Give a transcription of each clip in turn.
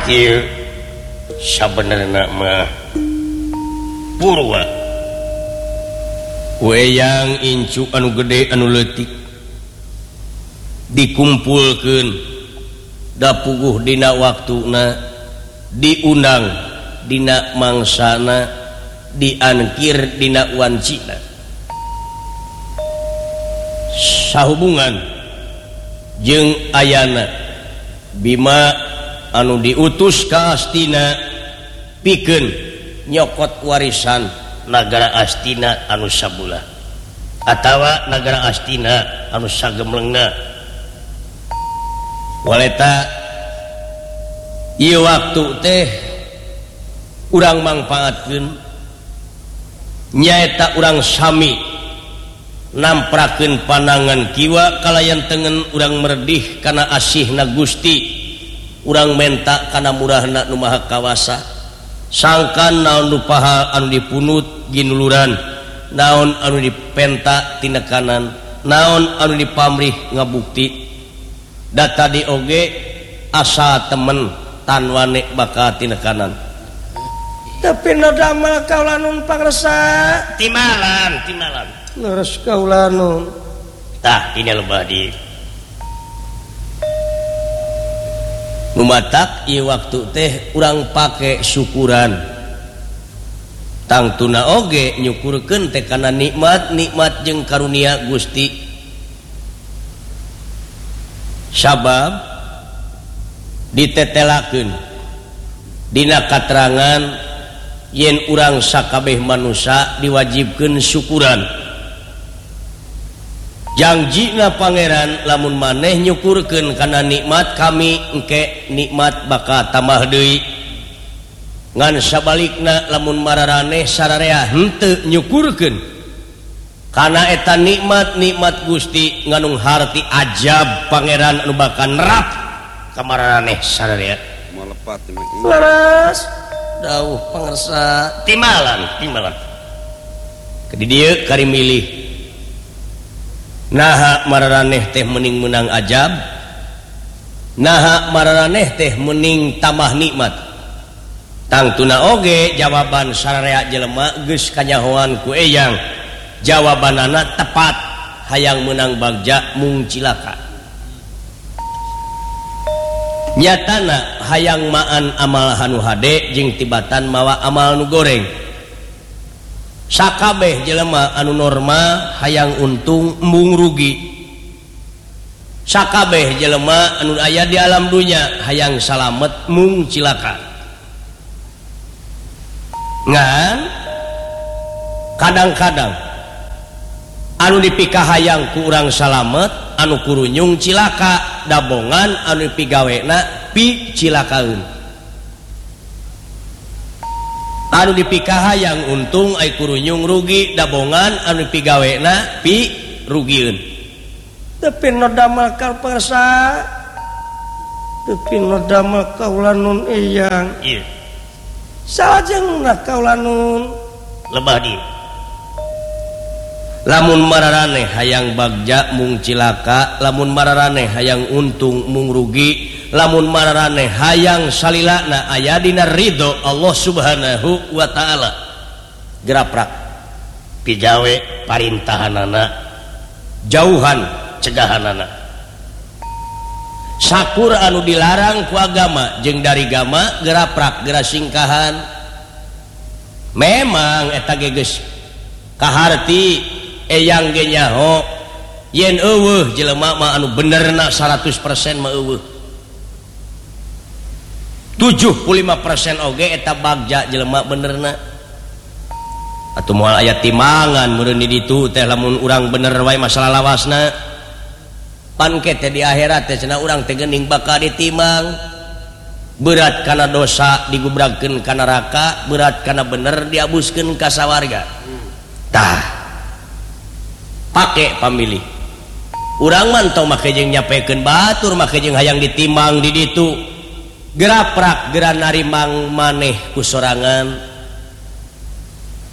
sabenerna mah purwa weyang incu anu gede anu leutik dikumpulkeun da puguh dina waktuna diundang dina mangsana diangkir dina wancina sahubungan jeung ayana Bima anu diutus ka Astina pikeun nyokot warisan nagara Astina anu sabulah atawa nagara Astina anu sagemlengna waleta ieu waktu teh urang mangpaatkeun nyaeta urang sami namprakeun panangan kiwa kalayan tengen urang merdih kana asihna Gusti urang menta kana murahna nu maha kawasa sangkan naon nu paha anu dipunut ginuluran naon anu dipenta tina kanan naon anu dipamrih ngabukti da tadi oge asa temen tan wane baka tina kanan tapi nodamel kaulanun pangresa timalan leres kaulanun tah ini lebah di numatak ieu waktu teh urang pake syukuran tangtuna oge nyukurkeun teh kana nikmat jeung karunia Gusti sabab ditetelakeun dina katerangan yen urang sakabeh manusia diwajibkeun syukuran jangjina pangeran lamun maneh nyukurkeun kana nikmat kami engke nikmat bakal tambah deui ngan sabalikna lamun mararaneh sararea henteu nyukurkeun kana eta nikmat Gusti nganung harti ajab pangeran anu bakal nerap ka mararaneh sararea malepat leres dawuh pangersa timalan kadi dieu kari milih naha mararaneh teh mending menang ajab naha mararaneh teh mending tambah nikmat tangtuna oge jawaban sararea jelema geus kanyahoan ku eyang jawabanana tepat hayang menang bagja mung cilaka nyatana hayang maan amal anu hade jeung tibatan mawa amal nu goreng sakabeh jelema anu normal hayang untung embung rugi sakabeh jelema anu aya di alam dunya hayang salamet mung cilaka ngan kadang-kadang anu dipikah hayang ku urang salamet anu kurunyung cilaka dabongan anu pigawena pi cilakaeun anu dipikah hayang untung ai kurunyung rugi dabongan anu pigawena pi rugieun tapi nodamel kal persa tapi nodamel kaulanun eyang ieu salajengna kaulanun lebah di lamun mararaneh hayang bagja mung cilaka lamun mararaneh hayang untung mung rugi lamun mararaneh hayang salilana aya dina ridho Allah Subhanahu wa taala geraprak pijawe parintahanana jauhan cegahanana sakur anu dilarang ku agama jeung dari agama geraprak gera singkahan memang eta geus kaharti eyang ge nyaho yen eueuh jelema mah anu benerna 100% mah eueuh 75% oge eta bagja jelema benerna atuh moal aya timangan meureun di ditu teh lamun urang bener wae masalah lawasna pan ke teh di akhirat teh cenah urang teh geuning bakal ditimang berat kana dosa digubragkeun ka neraka berat kana bener diabuskeun ka sawarga tah pake pamilih urang mantau make jeung nyapekeun batur make jeung hayang ditimbang di ditu geraprak gera narimang maneh ku sorangan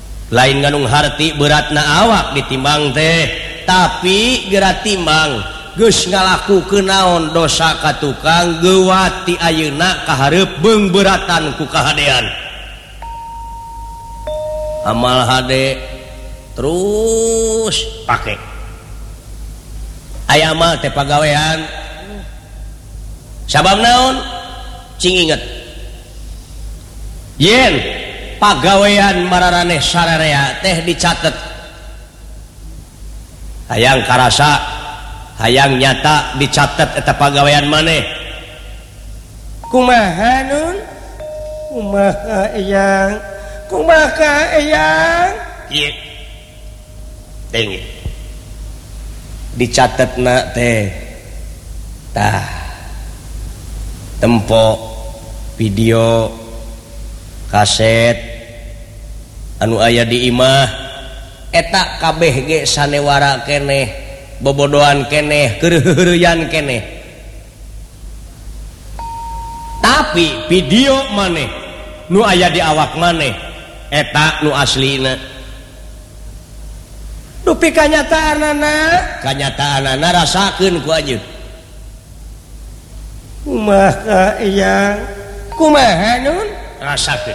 lain nganung harti beratna awak ditimbang teh tapi gera timbang geus ngalakukeun naon dosa ka tukang gewati ayeuna kahareup beung beratan ku kahadean amal hade terus pake aya amal teh pagawean sabab naon cing inget yen pagawean mararaneh sararea teh dicatet hayang karasa hayang nyata dicatet eta pagawean maneh kumaha nun kumaha eyang ieu tinggi dicatetna teh tah tempo video kaset anu aya di imah eta kabeh ge sanewara keneh bobodohan keneh keureuyan keneh tapi video maneh nu aya di awak maneh eta nu aslina dupi kanyataanana rasakeun ku ajeun kumaha iya kumaha nun rasakeun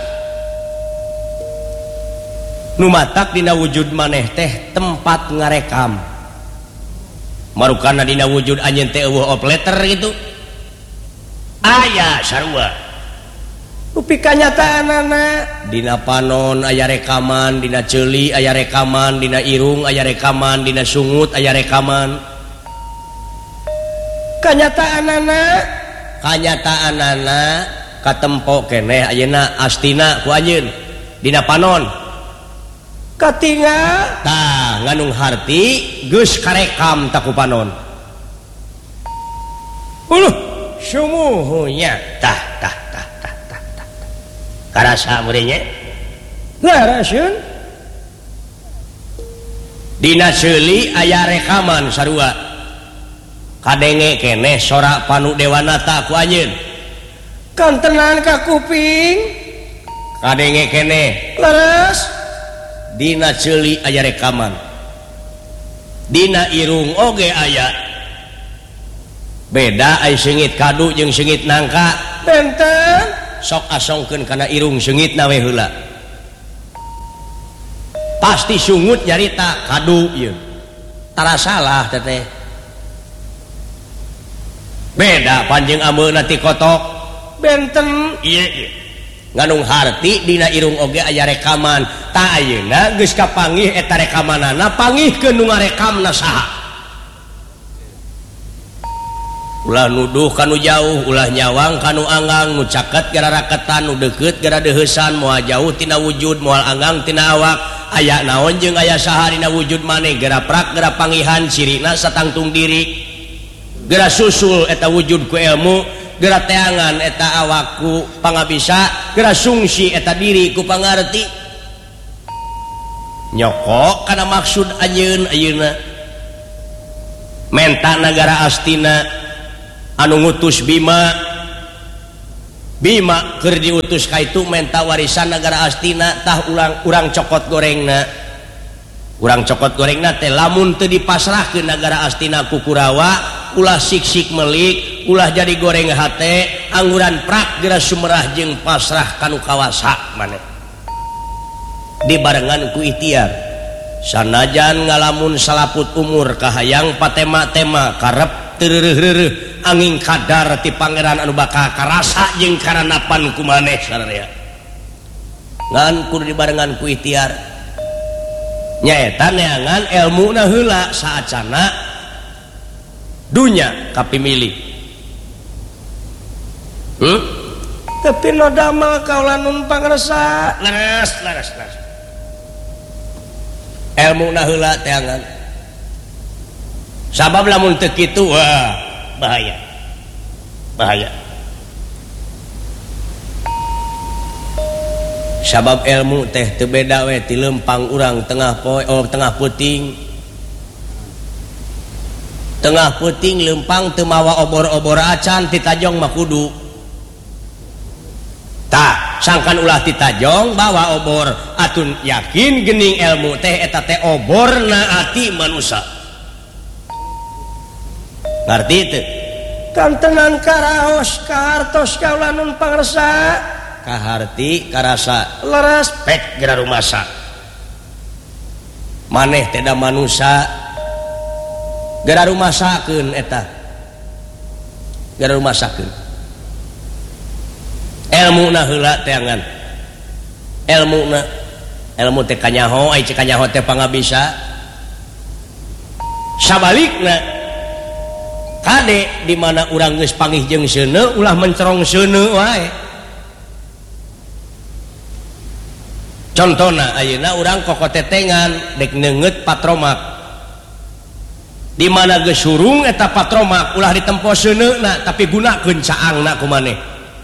nu matak dina wujud maneh teh tempat ngarekam marukana dina wujud anjeun teh eueuh opleter gitu aya sarua dupi kanyataanana dina panon aya rekaman dina ceuli aya rekaman dina irung aya rekaman dina sungut aya rekaman kanyataanana katempo keneh ayeuna astina ku anjeun dina panon katingal tah nganung harti geus karekam ta ku panon sumuhunya tah karasa meureunnya ngaraseun dina ceuli aya rekaman sarua kadenge keneh sora Panu Dewanata ku anjeun kantenan ka kuping kadenge keneh leres dina ceuli aya rekaman dina irung oge aya beda ai seungit kadu jeung seungit nangka benten sok asongkeun kana irung seungitna we heula pasti sungut nyarita kadu ieu tara salah teteh beda panjang ambeuna ti kotok benten ieu nganung harti dina irung oge aya rekaman ta ayeuna geus kapanggih eta rekamanana panggihkeun nu ngarekamna saha ulah nuduh kanu jauh ulah nyawang kanu anggang nu caket gara raketan nu deukeut gara deuheusan moal jauh tina wujud moal anggang tina awak aya naon jeung aya saha dina wujud maneh gara prak gara panggihan cirina satangtung diri gara susul eta wujud ku ilmu gara teangan eta awak ku pangabisa gara sungsi eta diri ku pangarti nyokok kana maksud anjeun ayeuna menta nagara Astina anu ngutus Bima keur diutus ka itu menta warisan negara Astina tah urang cokot gorengna teh lamun teu dipasrahkeun negara Astina ku Kurawa ulah sik-sik melik ulah jadi goreng hate angguran prak geura sumerah jeung pasrah kanu kawasa maneh dibarengan ku ikhtiar sanajan ngalamun salaput umur kahayang patema-tema karep tereureureuh angin kadar ti pangeran anu bakal karasa jeung karanapan ku maneh sararea ngan kudu dibarengan ku ikhtiar nyaeta neangan elmuna heula saacana dunya kapimilih tapi no damel kaula nun pangresa leres elmuna heula teangan sabab lamun teu kitu wah bahaya sabab ilmu teh teu beda we ti leumpang urang tengah poe tengah peuting leumpang teu mawa obor-obor acan ti tajong mah kudu tah sangkan ulah ti tajong bawa obor atun yakin geuning ilmu teh eta teh oborna ati manusia ngerti teu kantenan karaos kahartos kaula nun pangresa kaharti karasa leres pek geura rumasa maneh teh da manusia geura rumasakeun eta geura rumasakeun ilmuna heula teh angan ilmu teh kanyaho ai cek kanyaho teh pangabisa sabalikna kade di mana urang geus panggih jeung seuneu ulah mencerong seuneu wae contona ayeuna urang kokotetengan dek neungeut patromak di mana geus surung eta patromak ulah ditempo seuneuna tapi gunakeun caangna kumaneh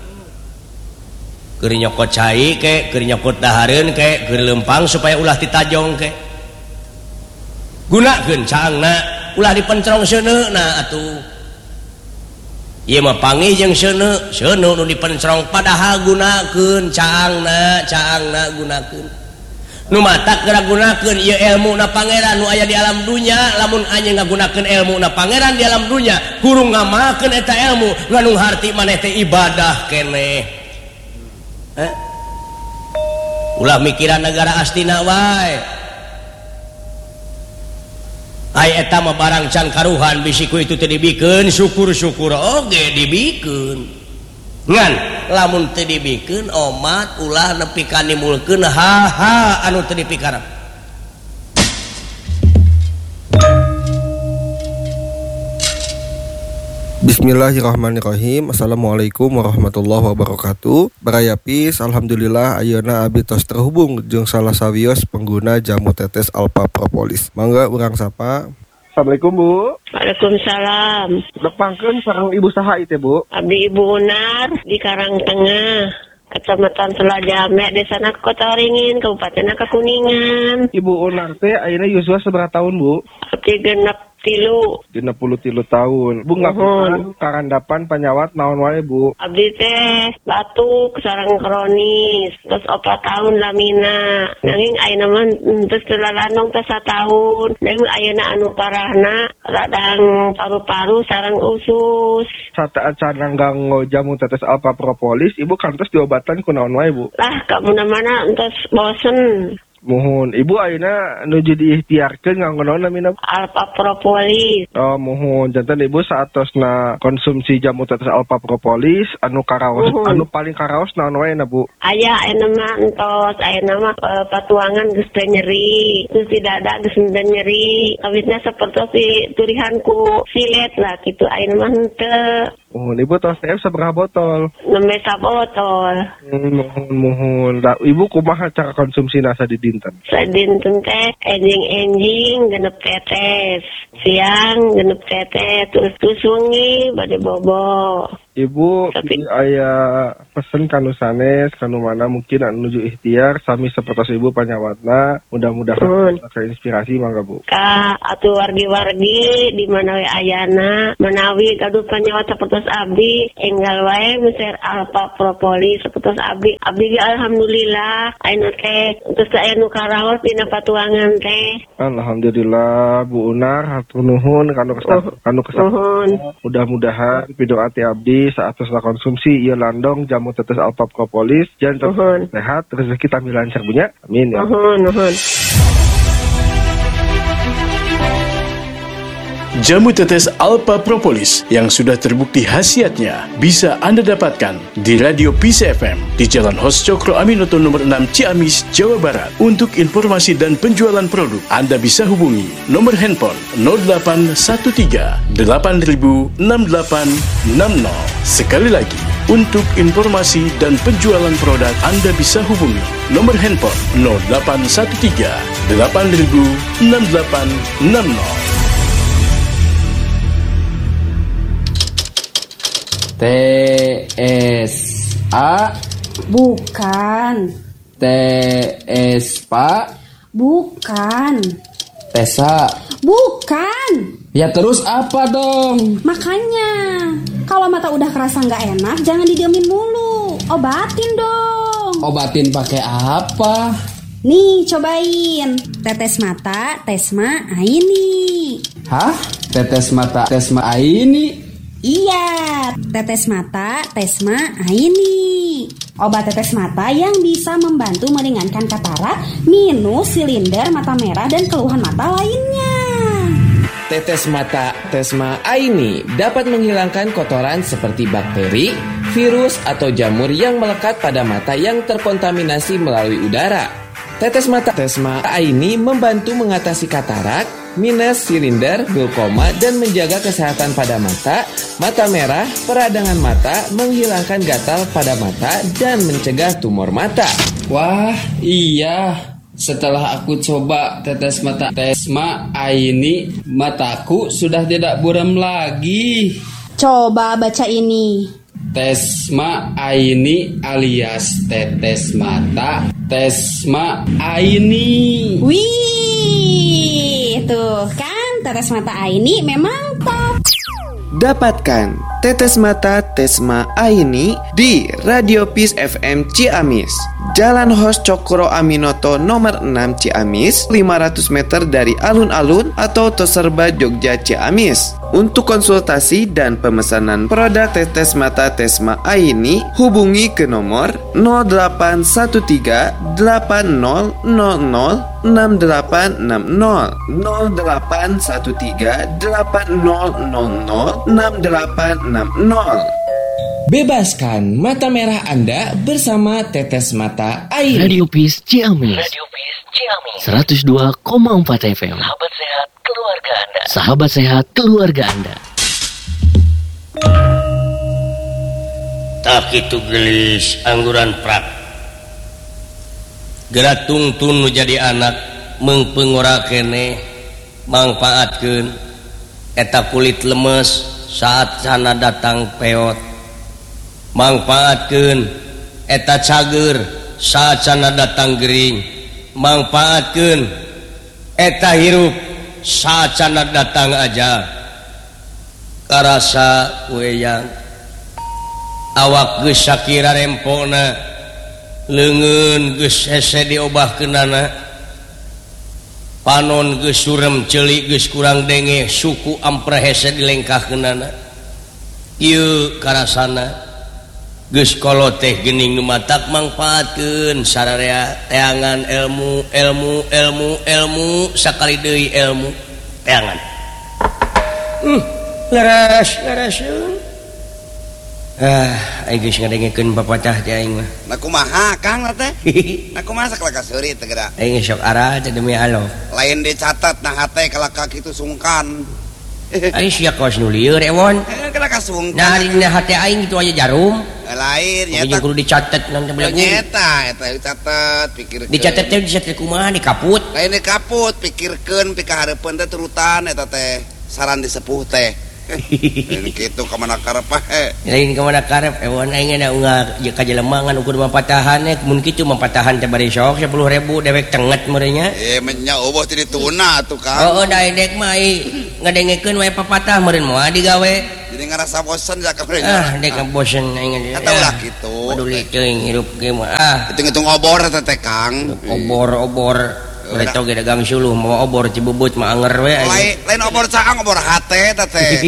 keur nyokot cai ke keur nyokot dahareun ke keur lempang supaya ulah ditajong ke gunakeun caangna ulah dipencerong seuneuna atuh ieu mah panggih jeung seuneu nu dipencerong padahal gunakeun caangna gunakeun nu matak geura gunakeun ieu ilmuna pangeran nu aya di alam dunya lamun anjeun ngagunakeun ilmuna pangeran di alam dunya kudu ngamalkeun eta ilmu nganu harti maneh teh ibadah keneh ulah mikiran negara astina wae ai eta mah barang can karuhan bisi ku itu teu dibikeun syukur-syukur oge dibikeun ngan lamun teu dibikeun omat ulah nepi ka nimulkeun ha anu teu dipikaran Bismillahirrahmanirrahim. Assalamualaikum warahmatullahi wabarakatuh. Barayapis, alhamdulillah ayeuna abdi tos terhubung jeung salah sawios pengguna jamu tetes Alpha Propolis. Mangga urang sapa. Assalamualaikum Bu. Waalaikumsalam. Depangkeun sareng ibu saha ieu teh Bu? Abdi Ibu Unar di Karangtengah, Kecamatan Selajame, Desana Kota Waringin, Kabupaten Kuningan. Ibu Unar teh ayeuna yuswa sabaraha tahun Bu? Abdi genep 33 tahun. Bu ngapunten karandapan panyawat naon wae Bu? Abdi teh batuk sareng kronis, terus 4 tahun lamina. Nanging ayeuna mah terus telalanong teh 1 tahun. Nanging ayeuna anu parahna radang paru-paru sareng usus. Saat acan ganggo jamu tetes Alpha Propolis, Ibu kantos diobatan ku naon wae Bu? Lah ka mana-mana entos bosen. Muhun, Ibu ayeuna nuju diikhtiarkeun nganggo naon namina? Alpha Propolis. Oh, muhun. Janten Ibu saatosna konsumsi jamu tetes Alpha Propolis anu karaos, anu paling karaos naon wae na Bu? Aya ayeuna mah entos, ayeuna mah patuangan geus teu nyeri, terus di dada geus teu nyeri. Kawitna sapertos turihanku silet lah kitu ayeuna mah henteu. Muhun, Ibu tos teh sabaraha botol? 6 botol. Muhun. Da, Ibu kumaha cara konsumsina sadinten? Sadinten teh enjing genep tetes, siang genep tetes, terus wengi bade bobo. Ibu aya pesen kanu sanes kanu mana mungkin anu nuju ikhtiar sami sapertos Ibu panyawatna mudah-mudahan inspirasi mangga Bu. Ka atuh wargi-wargi di mana we ayana menawi gaduh panyawat sapertos abdi enggal wae meser Alpha Propolis sapertos abdi alhamdulillah ayeuna teh terus aya nu karaos dina patuangan teh. Alhamdulillah Bu Unar hatur nuhun kanu kesah. Mudah-mudahan pidoa ti abdi saat setelah konsumsi ieu landong jamu tetes Alpha Propolis jangan sehat rezeki tami lancar punya amin ya. Jamu tetes Alpha Propolis yang sudah terbukti khasiatnya bisa Anda dapatkan di Radio Peace FM di Jalan Hos Cokro Aminoto nomor 6 Ciamis, Jawa Barat. Untuk informasi dan penjualan produk, Anda bisa hubungi nomor handphone 0813 8000 6860. Sekali lagi, untuk informasi dan penjualan produk, Anda bisa hubungi nomor handphone 0813 8000 6860. TSA Bukan. TSPA Bukan. Tesa Bukan. Ya terus apa dong? Makanya kalau mata udah kerasa nggak enak jangan didiemin mulu, obatin dong. Obatin pakai apa? Nih cobain tetes mata Tesma ini. Hah? Tetes mata Tesma Aini. Iya, tetes mata Tesma Aini. Obat tetes mata yang bisa membantu meringankan katarak, minus, silinder, mata merah, dan keluhan mata lainnya. Tetes mata Tesma Aini dapat menghilangkan kotoran seperti bakteri, virus, atau jamur yang melekat pada mata yang terkontaminasi melalui udara. Tetes mata Tesma Aini membantu mengatasi katarak, minus, silinder, glaukoma, dan menjaga kesehatan pada mata, mata merah, peradangan mata, menghilangkan gatal pada mata, dan mencegah tumor mata. Wah, iya. Setelah aku coba tetes mata Tesma Aini, mataku sudah tidak buram lagi. Coba baca ini. Tesma Aini alias tetes mata Tesma Aini. Wih, tuh kan tetes mata Aini memang top. Dapatkan tetes mata Tesma Aini di Radio Peace FM Ciamis, Jalan Hos Cokro Aminoto nomor 6 Ciamis, 500 meter dari alun-alun atau Toserba Jogja Ciamis. Untuk konsultasi dan pemesanan produk tetes mata Tesma Aini, hubungi ke nomor 0813 8000 6860 0813 8000 6860. Bebaskan mata merah Anda bersama tetes mata Aini. Radio Peace Ciamis. 102,4 FM. Sahabat sehat keluarga Anda. Sahabat sehat keluarga Anda. Tak itu gelis angguran prak. Gerak tungtun jadi anak mengpengora kene mangpaatkeun eta kulit lemes saat sana datang peot. Mangpaatkeun eta cager saat sana datang gering. Mangpaatkeun eta hirup saat sana datang aja. Karasa weyang awak geus sakira rempona, leungeun geus hese diobahkeunana, panon geus surem ceuli geus kurang denge, suku ampra hese dilengkahkeunana. Ieu karasana geus kolot teh geuning nu matak mangpaatkeun sararea teangan ilmu sakali deui ilmu teangan. Leres-lereseun. Aing geus ngadengekeun papatah teh aing mah. Na kumaha Kang teh? Na kumaha sakalaka seuri teh geura. Aing sok arah teh demi Allah. Lain dicatat nah hate kalaka kitu sungkan. Aing sia kos nu lieur ewon. Kalaka sungkan. Nah dina hate aing kitu aya jarum. Lain nyata kudu dicatet nanti belagu. Nyata eta dicatet pikirkeun. Dicatet teh dicatet kumaha di kaput. Lain di kaput pikirkeun pika hareupeun teh turutan eta teh saran disepuh teh. Ini gitu kemana karep lain kemana karep ewon aing ada unggah ka jelemangan ukur mapatahan mun kitu mapatahan teh bari sok 10.000 dewek cenget meureunnya nya eueuh ti dituna atuh Kang. Daedek mah ngadengekeun wae papatah meureun moal digawe jadi ngarasa bosen jak kamarinya dek bosen aing eta ulah kitu peduli teuing hirup ge mah hitung-hitung obor eta teh Kang obor Reto ge dagang suluh mau obor Cibubut mah anger we lain obor caang obor hate eta teh.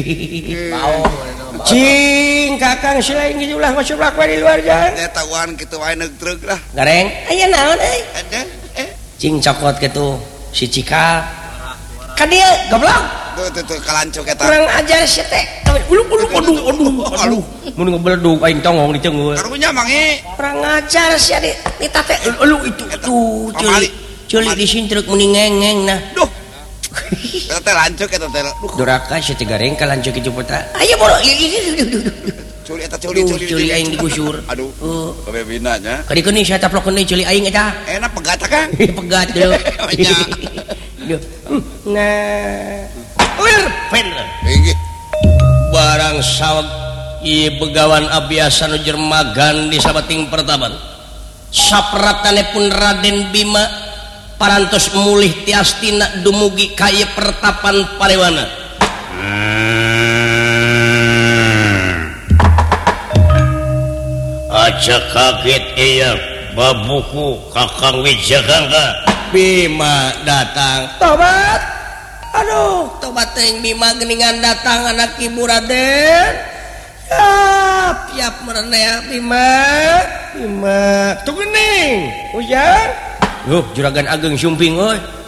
Cing Kakang selain gitu lah masuk lakuan di luar jalan. Eta uan kitu wae neutreg lah. Gareng, aya naon euy? Ada. Cing cokot kitu si Cika. Ka dieu goblok. Tuh kalancuk eta. Kurang ajar si teh. Aduh. Mun ngebledug aing tongong diceungeun. Karunya mangi. Kurang ajar si ade. Eta teh itu tuh Culi disintruk mending ngeng nah. Duh. Eta teh lancuk eta teh. Duraka si teh gareng ka lancuk itu peta. Ayo boro. Culi eta culi aing digusur. Aduh. Bebina nya. Kadikeun saya taplokkeun deui culi aing eta. Enak pegat Kang. Pegat deu. Nah. Pen. Inggih. Barang saweg ieu begawan abiasa nu jermagan di sabating pertaban. Sapratanepun Raden Bima parantos mulih tiastina dumugi ka ieu pertapan parewana. Aja kaget ieu babuku Kakang Wijagangga. Bima datang. Tobat. Aduh, tobat teuing Bima geuningan datang anak ibu Raden. Piap mereneh Bima. Bima, tuh geuning. Ujar. Yuh, juragan Ageng Sumping euy.